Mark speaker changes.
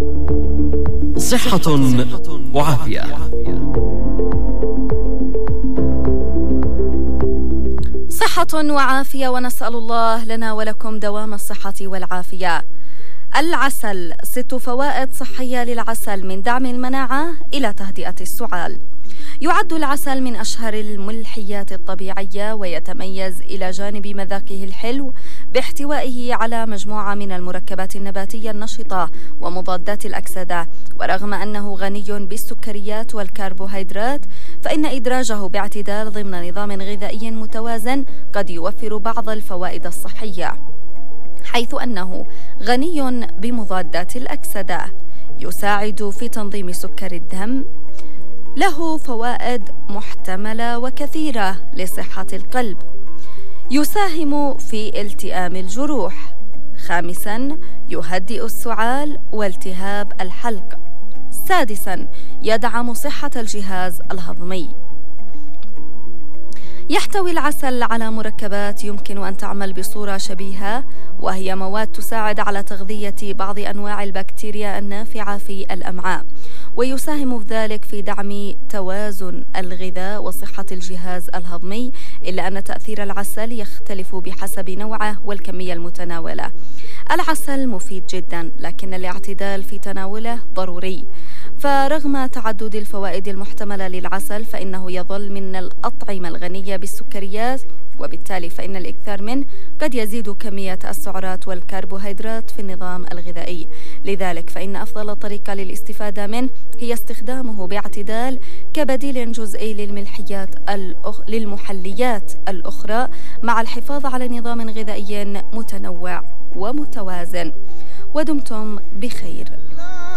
Speaker 1: صحة وعافية.
Speaker 2: صحة وعافية، ونسأل الله لنا ولكم دوام الصحة والعافية. العسل، 6 فوائد صحية للعسل، من دعم المناعة إلى تهدئة السعال. يعد العسل من أشهر الملحيات الطبيعية، ويتميز إلى جانب مذاقه الحلو باحتوائه على مجموعة من المركبات النباتية النشطة ومضادات الأكسدة. ورغم أنه غني بالسكريات والكربوهيدرات، فإن إدراجه باعتدال ضمن نظام غذائي متوازن قد يوفر بعض الفوائد الصحية، حيث أنه غني بمضادات الأكسدة، يساعد في تنظيم سكر الدم، له فوائد محتملة وكثيرة لصحة القلب، يساهم في التئام الجروح. 5. يهدئ السعال والتهاب الحلق. 6. يدعم صحة الجهاز الهضمي. يحتوي العسل على مركبات يمكن أن تعمل بصورة شبيهة، وهي مواد تساعد على تغذية بعض أنواع البكتيريا النافعة في الأمعاء، ويساهم ذلك في دعم توازن الغذاء وصحة الجهاز الهضمي، إلا أن تأثير العسل يختلف بحسب نوعه والكمية المتناولة. العسل مفيد جدا، لكن الاعتدال في تناوله ضروري. فرغم تعدد الفوائد المحتملة للعسل، فإنه يظل من الأطعمة الغنية بالسكريات، وبالتالي فإن الإكثار منه قد يزيد كمية السعرات والكربوهيدرات في النظام الغذائي. لذلك فإن أفضل طريقة للاستفادة منه هي استخدامه باعتدال كبديل جزئي للمحليات الأخرى، مع الحفاظ على نظام غذائي متنوع ومتوازن. ودمتم بخير.